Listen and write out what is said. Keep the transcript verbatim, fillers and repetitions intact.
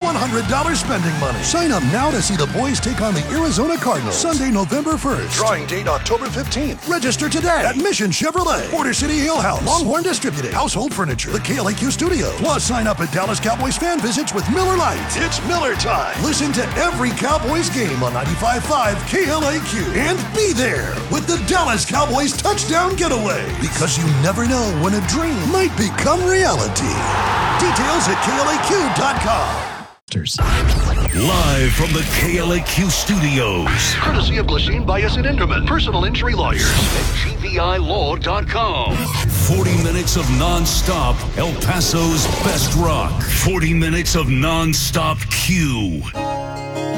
one hundred dollars spending money. Sign up now to see the boys take on the Arizona Cardinals Sunday, November first. Drawing date October fifteenth. Register today at Mission Chevrolet, Border City Ale House, Longhorn Distributing, Household Furniture, the K L A Q Studio. Plus, sign up at Dallas Cowboys fan visits with Miller Lite. It's Miller time. Listen to every Cowboys game on ninety-five point five K L A Q and be there with the Dallas Cowboys touchdown getaway. Because you never know when a dream might become reality. Details at K L A Q dot com. Live from the K L A Q studios. Courtesy of Glasheen, Bias and Inderman, personal injury lawyers at G V I law dot com. forty minutes of non-stop El Paso's best rock. forty minutes of non-stop Q.